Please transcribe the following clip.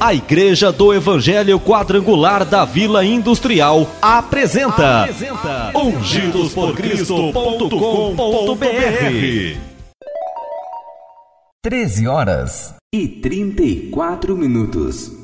A Igreja do Evangelho Quadrangular da Vila Industrial apresenta ungidosporcristo.com.br. 13h34.